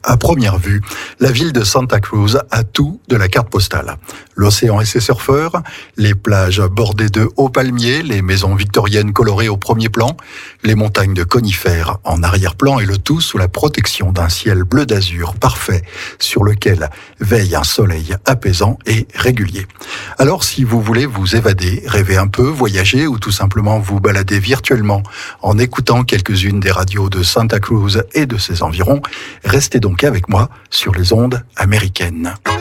À première vue, la ville de Santa Cruz a tout de la carte postale. L'océan et ses surfeurs, les plages bordées de hauts palmiers, les maisons victoriennes colorées au premier plan, les montagnes de conifères en arrière-plan et le tout sous la protection d'un ciel bleu d'azur parfait sur lequel veille un soleil apaisant et régulier. Alors si vous voulez vous évader, rêver un peu, voyager ou tout simplement vous balader virtuellement en écoutant quelques-unes des radios de Santa Cruz et de ses environs, restez donc avec moi sur les ondes américaines.